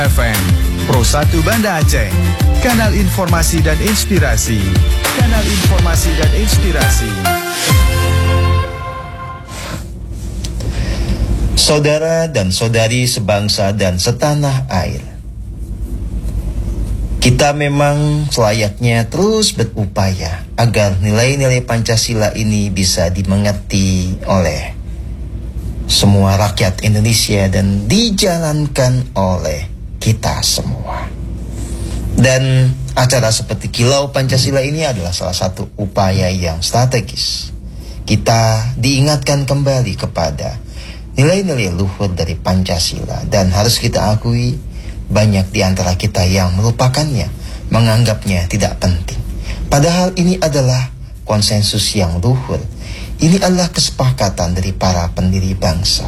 FM Pro 1 Banda Aceh, kanal informasi dan inspirasi. Kanal informasi dan inspirasi. Saudara dan saudari sebangsa dan setanah air, kita memang selayaknya terus berupaya agar nilai-nilai Pancasila ini bisa dimengerti oleh semua rakyat Indonesia dan dijalankan oleh kita semua. Dan acara seperti Kilau Pancasila ini adalah salah satu upaya yang strategis. Kita diingatkan kembali kepada nilai-nilai luhur dari Pancasila, dan harus kita akui banyak di antara kita yang melupakannya, menganggapnya tidak penting. Padahal ini adalah konsensus yang luhur. Ini adalah kesepakatan dari para pendiri bangsa.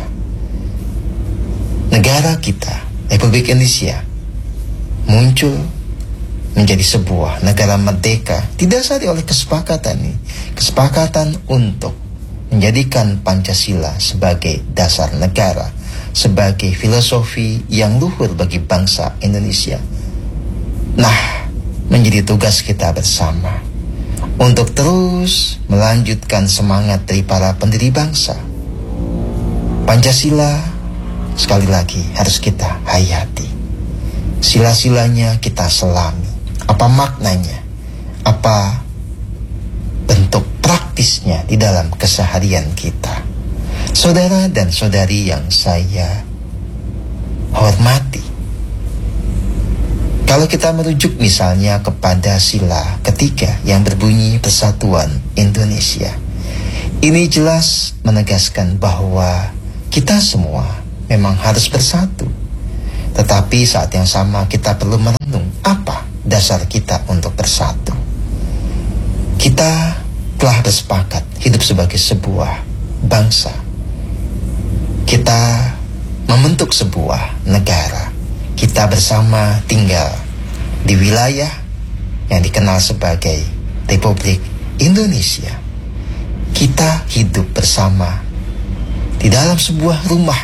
Negara kita, Republik Indonesia, muncul menjadi sebuah negara merdeka didasari oleh kesepakatan ini. Kesepakatan untuk menjadikan Pancasila sebagai dasar negara, sebagai filosofi yang luhur bagi bangsa Indonesia. Nah, menjadi tugas kita bersama untuk terus melanjutkan semangat dari para pendiri bangsa. Pancasila sekali lagi harus kita hayati. Sila-silanya kita selami. Apa maknanya? Apa bentuk praktisnya di dalam keseharian kita? Saudara dan saudari yang saya hormati, kalau kita merujuk misalnya kepada sila ketiga yang berbunyi Persatuan Indonesia, ini jelas menegaskan bahwa kita semua memang harus bersatu. Tetapi saat yang sama kita perlu merenung apa dasar kita untuk bersatu. Kita telah bersepakat hidup sebagai sebuah bangsa. Kita membentuk sebuah negara. Kita bersama tinggal di wilayah yang dikenal sebagai Republik Indonesia. Kita hidup bersama di dalam sebuah rumah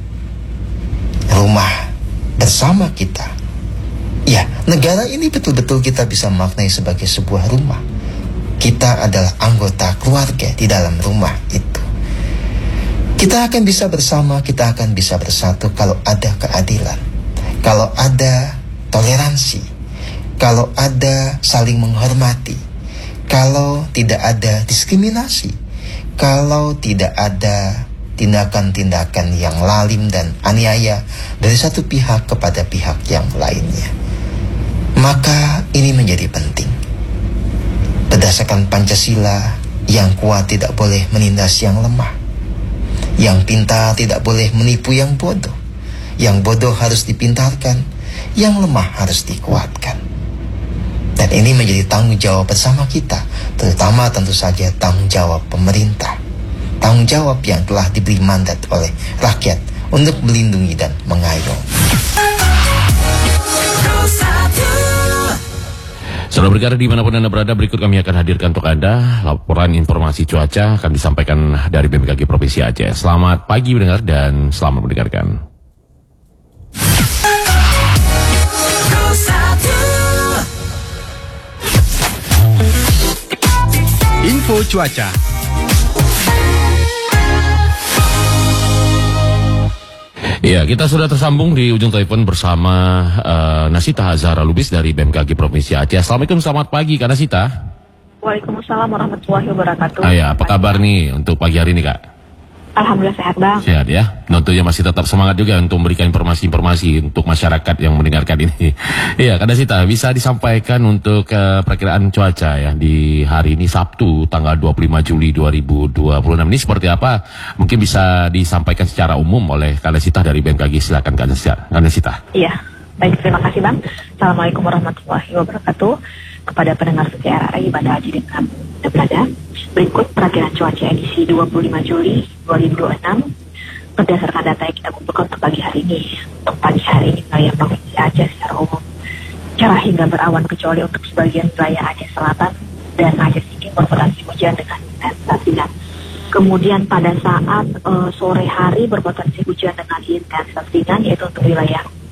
bersama kita. Ya, negara ini betul-betul kita bisa maknai sebagai sebuah rumah. Kita adalah anggota keluarga di dalam rumah itu. Kita akan bisa bersama, kita akan bisa bersatu kalau ada keadilan, kalau ada toleransi, kalau ada saling menghormati, kalau tidak ada diskriminasi, kalau tidak ada tindakan-tindakan yang lalim dan aniaya dari satu pihak kepada pihak yang lainnya. Maka ini menjadi penting. Berdasarkan Pancasila, yang kuat tidak boleh menindas yang lemah. Yang pintar tidak boleh menipu yang bodoh. Yang bodoh harus dipintarkan, yang lemah harus dikuatkan. Dan ini menjadi tanggung jawab bersama kita, terutama tentu saja tanggung jawab pemerintah. Tanggung jawab yang telah diberi mandat oleh rakyat untuk melindungi dan mengayomi. Saudara berkarya dimanapun Anda berada, berikut kami akan hadirkan untuk Anda laporan informasi cuaca akan disampaikan dari BMKG Provinsi Aceh. Selamat pagi mendengar dan selamat mendengarkan. Info cuaca. Ya, kita sudah tersambung di ujung telepon bersama Nasita Hazara Lubis dari BMKG Provinsi Aceh. Assalamualaikum, selamat pagi Kak Nasita. Waalaikumsalam warahmatullahi wabarakatuh. Ya, apa kabar nih untuk pagi hari ini Kak? Alhamdulillah sehat Bang. Sehat ya. Tentunya masih tetap semangat juga untuk memberikan informasi-informasi untuk masyarakat yang mendengarkan ini. Iya, Kak Nasita, bisa disampaikan untuk perakiraan cuaca ya di hari ini Sabtu tanggal 25 Juli 2026 ini seperti apa? Mungkin bisa disampaikan secara umum oleh Kak Nasita dari BMKG. Silakan Kak Nasita. Iya, baik, terima kasih Bang. Assalamualaikum warahmatullahi wabarakatuh. Kepada pendengar setia RRI Banda Aceh dengan berada, berikut perakiraan cuaca edisi 25 Juli 2026 berdasarkan data yang kita kumpulkan untuk pagi hari ini. Untuk pagi hari ini wilayah Provinsi Aceh secara umum cerah hingga berawan, kecuali untuk sebagian wilayah Aceh Selatan dan Aceh Singkil berpotensi hujan dengan intensitas ringan. Kemudian pada saat sore hari berpotensi hujan dengan intensitas ringan, yaitu untuk wilayah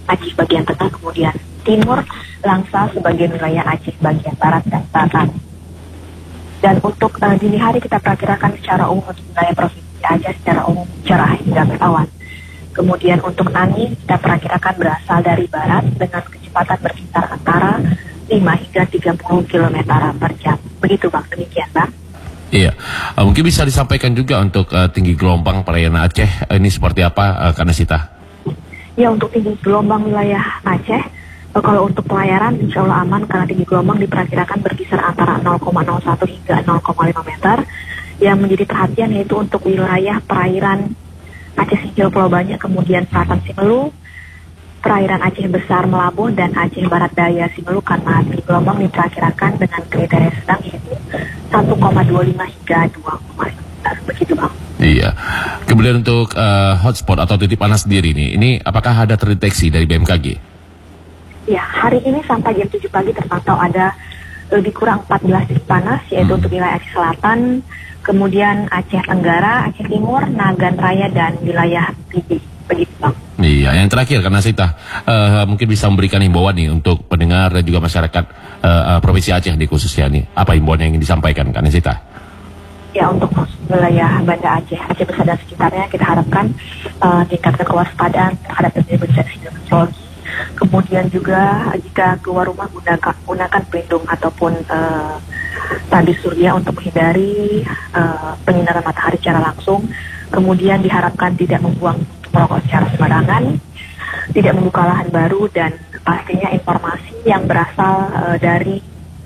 Aceh bagian tengah, kemudian timur, Langsa sebagian wilayah Aceh bagian barat dan selatan. Dan untuk dini hari kita perkirakan secara umum untuk wilayah Provinsi Aceh secara umum cerah hingga berawan. Kemudian untuk angin kita perkirakan berasal dari barat dengan kecepatan berkisar antara 5 hingga 30 km per jam. Begitu Bang, demikian Bang. Iya, mungkin bisa disampaikan juga untuk tinggi gelombang perairan Aceh ini seperti apa, Kak Nasita? Ya, untuk tinggi gelombang wilayah Aceh, kalau untuk pelayaran insya Allah aman karena tinggi gelombang diperkirakan berkisar antara 0,01 hingga 0,5 meter. Yang menjadi perhatian yaitu untuk wilayah perairan Aceh Singkil Pulau Banyak, kemudian Selatan Simelu, perairan Aceh Besar Melabuh, dan Aceh Barat Daya Simelu karena tinggi gelombang diperkirakan dengan kriteria sedang yaitu 1,25 hingga 2,5 meter. Begitu Bang. Iya. Kemudian untuk hotspot atau titik panas sendiri ini apakah ada terdeteksi dari BMKG? Ya, hari ini sampai jam 7 pagi terpantau ada lebih kurang 14 titik panas, yaitu untuk wilayah Aceh Selatan, kemudian Aceh Tenggara, Aceh Timur, Nagan Raya, dan wilayah Pidi. Begitu Bang. Iya, yang terakhir karena Sita mungkin bisa memberikan himbauan nih untuk pendengar dan juga masyarakat Provinsi Aceh di khususnya nih. Apa himbauan yang ingin disampaikan karena Sita? Ya, untuk wilayah Banda Aceh, Aceh Besar dan sekitarnya kita harapkan tingkatkan kewaspadaan terhadap bencana hidrometeorologi. Kemudian juga jika keluar rumah gunakan pelindung ataupun tanduk surya untuk menghindari penyinaran matahari secara langsung. Kemudian diharapkan tidak membuang rokok secara sembarangan, tidak membuka lahan baru, dan pastinya informasi yang berasal dari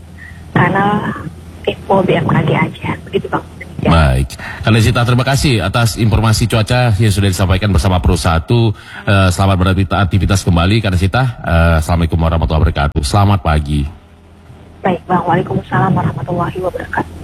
kanal info BMKG Aceh. Begitu Bang. Baik, Kak Nasita, terima kasih atas informasi cuaca yang sudah disampaikan bersama Pro 1. Selamat beraktivitas kembali, Kak Nasita. Assalamualaikum warahmatullahi wabarakatuh. Selamat pagi. Baik Bang, waalaikumsalam warahmatullahi wabarakatuh.